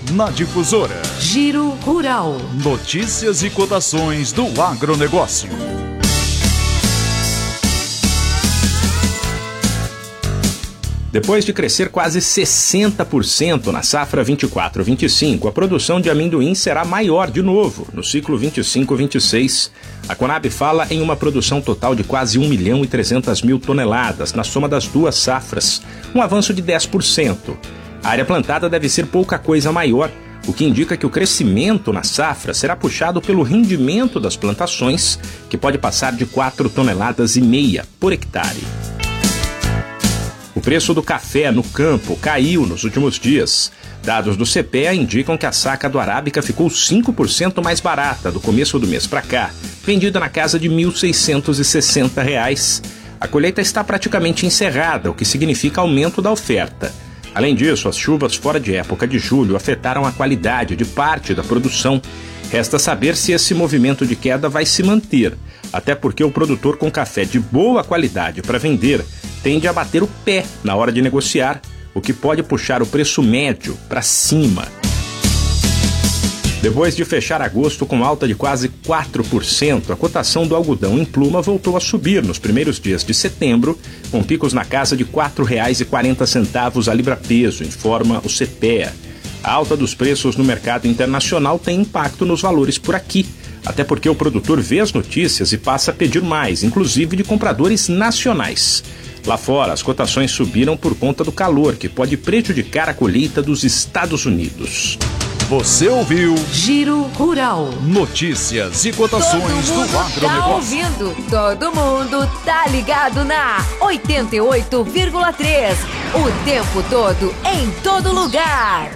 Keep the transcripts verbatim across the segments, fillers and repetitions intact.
na Difusora. Giro Rural. Notícias e cotações do agronegócio. Depois de crescer quase sessenta por cento na safra vinte e quatro vinte e cinco, a produção de amendoim será maior de novo no ciclo vinte e cinco vinte e seis. A Conab fala em uma produção total de quase um milhão e trezentas mil toneladas na soma das duas safras, um avanço de dez por cento. A área plantada deve ser pouca coisa maior, o que indica que o crescimento na safra será puxado pelo rendimento das plantações, que pode passar de quatro toneladas e meia por hectare. O preço do café no campo caiu nos últimos dias. Dados do C P E A indicam que a saca do Arábica ficou cinco por cento mais barata do começo do mês para cá, vendida na casa de mil seiscentos e sessenta reais. A colheita está praticamente encerrada, o que significa aumento da oferta. Além disso, as chuvas fora de época de julho afetaram a qualidade de parte da produção. Resta saber se esse movimento de queda vai se manter, até porque o produtor com café de boa qualidade para vender tende a bater o pé na hora de negociar, o que pode puxar o preço médio para cima. Depois de fechar agosto com alta de quase quatro por cento, a cotação do algodão em pluma voltou a subir nos primeiros dias de setembro, com picos na casa de quatro reais e quarenta centavos a libra-peso, informa o C P E A. A alta dos preços no mercado internacional tem impacto nos valores por aqui, até porque o produtor vê as notícias e passa a pedir mais, inclusive de compradores nacionais. Lá fora, as cotações subiram por conta do calor, que pode prejudicar a colheita dos Estados Unidos. Você ouviu Giro Rural. Notícias e cotações do agronegócio. Tá ouvindo? Todo mundo tá ligado na oitenta e oito vírgula três. O tempo todo, em todo lugar.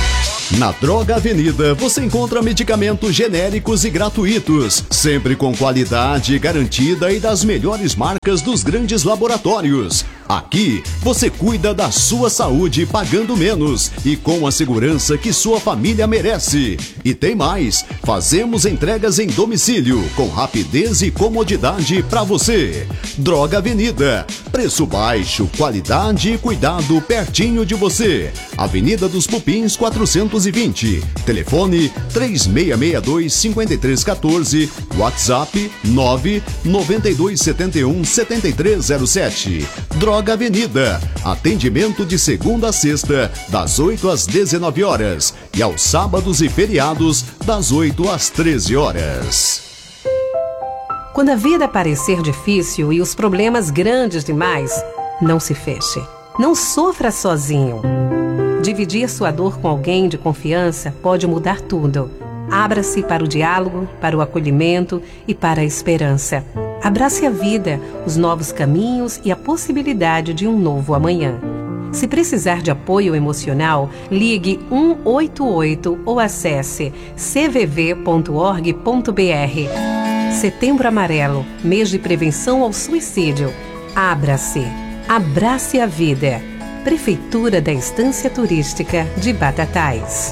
Na Droga Avenida você encontra medicamentos genéricos e gratuitos, sempre com qualidade garantida e das melhores marcas dos grandes laboratórios. Aqui você cuida da sua saúde pagando menos e com a segurança que sua família merece. E tem mais, fazemos entregas em domicílio com rapidez e comodidade para você. Droga Avenida, preço baixo, qualidade e cuidado pertinho de você. Avenida dos Pupins quatrocentos e vinte, telefone três seis seis dois, cinco três um quatro, WhatsApp nove nove dois sete um sete três zero sete. Droga Avenida, atendimento de segunda a sexta, das oito às dezenove horas e aos sábados e feriados, das oito às treze horas. Quando a vida parecer difícil e os problemas grandes demais, não se feche. Não sofra sozinho. Dividir sua dor com alguém de confiança pode mudar tudo. Abra-se para o diálogo, para o acolhimento e para a esperança. Abrace a vida, os novos caminhos e a possibilidade de um novo amanhã. Se precisar de apoio emocional, ligue um oito oito ou acesse c v v ponto org ponto b r. Setembro Amarelo, mês de prevenção ao suicídio. Abra-se. Abrace a vida. Prefeitura da Estância Turística de Batatais.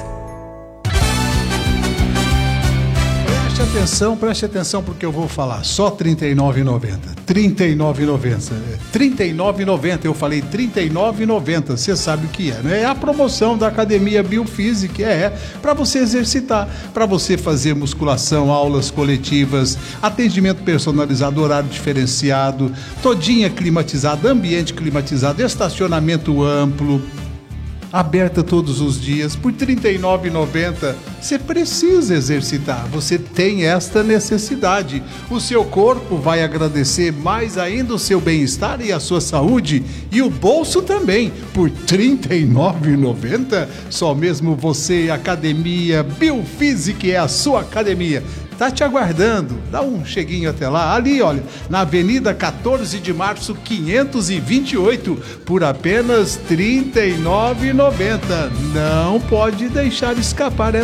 Preste atenção, preste atenção porque eu vou falar. Só trinta e nove reais e noventa centavos. trinta e nove reais e noventa centavos. trinta e nove reais e noventa centavos. Eu falei trinta e nove reais e noventa centavos. Você sabe o que é, né? É a promoção da Academia Biofísica. É, para você exercitar, para você fazer musculação, aulas coletivas, atendimento personalizado, horário diferenciado, todinha climatizada, ambiente climatizado, estacionamento amplo, aberta todos os dias, por trinta e nove reais e noventa centavos. Você precisa exercitar, você tem esta necessidade. O seu corpo vai agradecer mais ainda o seu bem-estar e a sua saúde, e o bolso também, por trinta e nove reais e noventa centavos. Só mesmo você, Academia Biofísica, é a sua academia. Tá te aguardando, dá um cheguinho até lá, ali olha, na Avenida quatorze de março quinhentos e vinte e oito, por apenas trinta e nove reais e noventa centavos. Não pode deixar escapar essa